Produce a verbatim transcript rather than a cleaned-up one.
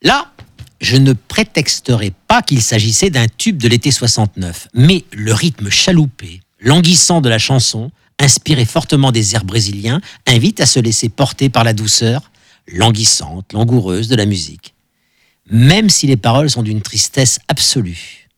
Là, je ne prétexterai pas qu'il s'agissait d'un tube de l'été soixante-neuf, mais le rythme chaloupé, languissant de la chanson, inspiré fortement des airs brésiliens, invite à se laisser porter par la douceur, languissante, langoureuse de la musique. Même si les paroles sont d'une tristesse absolue.